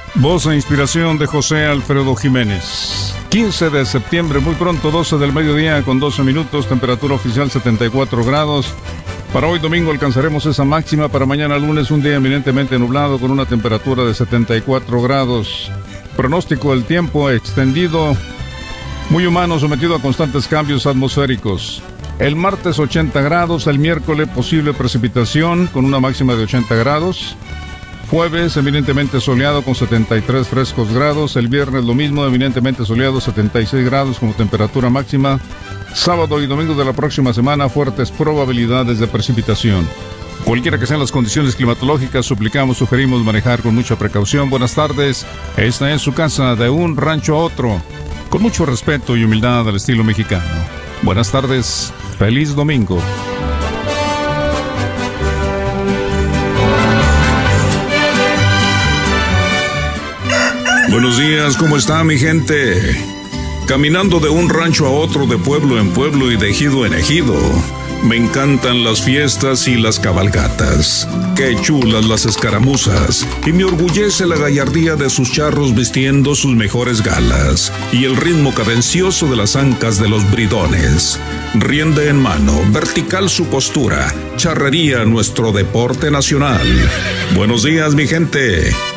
Voz e inspiración de José Alfredo Jiménez. 15 de septiembre, muy pronto, 12 del mediodía con 12 minutos, temperatura oficial 74 grados. Para hoy domingo alcanzaremos esa máxima. Para mañana lunes un día eminentemente nublado con una temperatura de 74 grados. Pronóstico del tiempo extendido, muy humano, sometido a constantes cambios atmosféricos. El martes 80 grados, el miércoles posible precipitación con una máxima de 80 grados. Jueves eminentemente soleado con 73 frescos grados. El viernes lo mismo, eminentemente soleado, 76 grados como temperatura máxima. Sábado y domingo de la próxima semana, fuertes probabilidades de precipitación. Cualquiera que sean las condiciones climatológicas, sugerimos manejar con mucha precaución. Buenas tardes, esta es su casa, de un rancho a otro, con mucho respeto y humildad al estilo mexicano. Buenas tardes, feliz domingo. Buenos días, ¿cómo está mi gente? Caminando de un rancho a otro, de pueblo en pueblo y de ejido en ejido. Me encantan las fiestas y las cabalgatas. Qué chulas las escaramuzas. Y me orgullece la gallardía de sus charros vistiendo sus mejores galas. Y el ritmo cadencioso de las ancas de los bridones. Rienda en mano, vertical su postura. Charrería, nuestro deporte nacional. Buenos días, mi gente.